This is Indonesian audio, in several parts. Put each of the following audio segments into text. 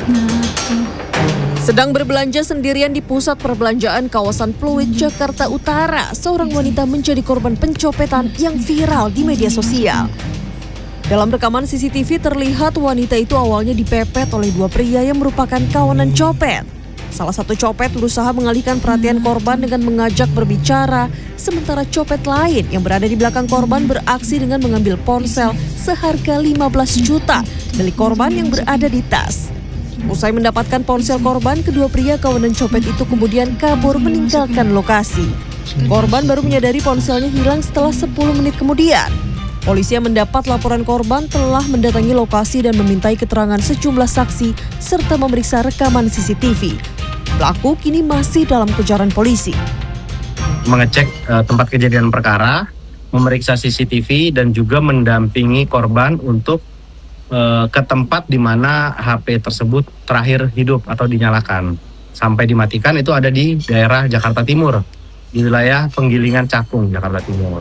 Sedang berbelanja sendirian di pusat perbelanjaan kawasan Pluit, Jakarta Utara, seorang wanita menjadi korban pencopetan yang viral di media sosial. Dalam rekaman CCTV terlihat wanita itu awalnya dipepet oleh dua pria yang merupakan kawanan copet. Salah satu copet berusaha mengalihkan perhatian korban dengan mengajak berbicara, sementara copet lain yang berada di belakang korban beraksi dengan mengambil ponsel seharga 15 juta milik korban yang berada di tas. Usai mendapatkan ponsel korban, kedua pria kawanan copet itu kemudian kabur meninggalkan lokasi. Korban baru menyadari ponselnya hilang setelah 10 menit kemudian. Polisi yang mendapat laporan korban telah mendatangi lokasi dan memintai keterangan sejumlah saksi serta memeriksa rekaman CCTV. Pelaku kini masih dalam kejaran polisi. Mengecek tempat kejadian perkara, memeriksa CCTV dan juga mendampingi korban untuk ke tempat di mana HP tersebut terakhir hidup atau dinyalakan. Sampai dimatikan itu ada di daerah Jakarta Timur, di wilayah Penggilingan Cakung, Jakarta Timur.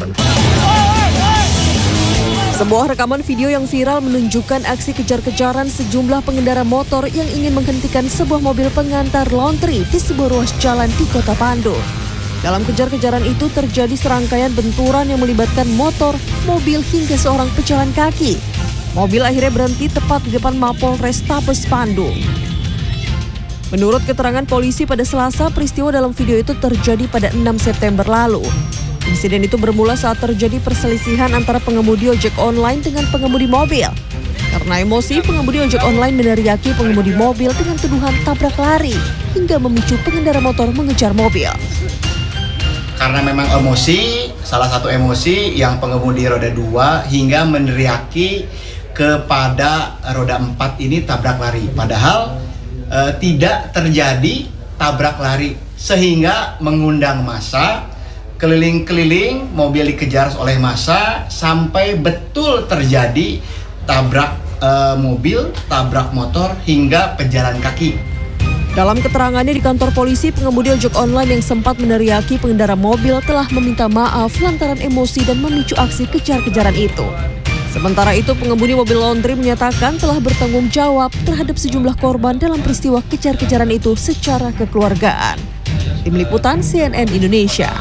Sebuah rekaman video yang viral menunjukkan aksi kejar-kejaran sejumlah pengendara motor yang ingin menghentikan sebuah mobil pengantar laundry di sebuah ruas jalan di Kota Bandung. Dalam kejar-kejaran itu terjadi serangkaian benturan yang melibatkan motor, mobil hingga seorang pejalan kaki. Mobil akhirnya berhenti tepat di depan Mapolres Tabes Bandung. Menurut keterangan polisi pada Selasa, peristiwa dalam video itu terjadi pada 6 September lalu. Insiden itu bermula saat terjadi perselisihan antara pengemudi ojek online dengan pengemudi mobil. Karena emosi, pengemudi ojek online meneriaki pengemudi mobil dengan tuduhan tabrak lari hingga memicu pengendara motor mengejar mobil. Karena memang emosi, salah satu emosi yang pengemudi roda 2 hingga meneriaki kepada roda 4 ini tabrak lari. Padahal tidak terjadi tabrak lari sehingga mengundang massa, keliling-keliling, mobil dikejar oleh massa sampai betul terjadi tabrak mobil, tabrak motor hingga pejalan kaki. Dalam keterangannya di kantor polisi, pengemudi ojek online yang sempat meneriaki pengendara mobil telah meminta maaf lantaran emosi dan memicu aksi kejar-kejaran itu. Sementara itu, pengemudi mobil laundry menyatakan telah bertanggung jawab terhadap sejumlah korban dalam peristiwa kejar-kejaran itu secara kekeluargaan. Tim Liputan CNN Indonesia.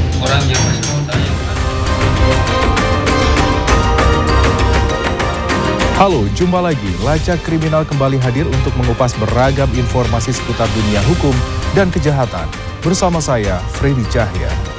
Halo, jumpa lagi. Lacak Kriminal kembali hadir untuk mengupas beragam informasi seputar dunia hukum dan kejahatan. Bersama saya, Freddy Cahya.